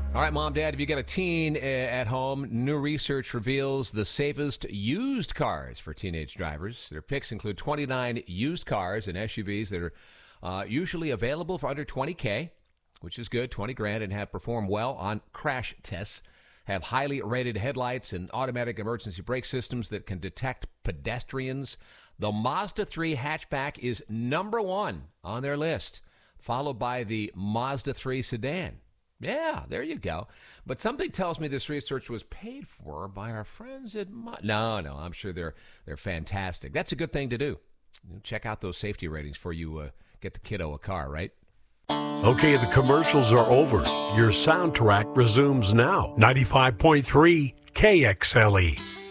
All right, Mom, Dad, if you got a teen at home, new research reveals the safest used cars for teenage drivers. Their picks include 29 used cars and SUVs that are usually available for under $20K, which is good, 20 grand, and have performed well on crash tests, have highly rated headlights and automatic emergency brake systems that can detect pedestrians. The Mazda 3 hatchback is number one on their list, followed by the Mazda 3 sedan. Yeah, there you go. But something tells me this research was paid for by our friends at No, I'm sure they're fantastic. That's a good thing to do. Check out those safety ratings before you get the kiddo a car, right? Okay, the commercials are over. Your soundtrack resumes now. 95.3 KXLE.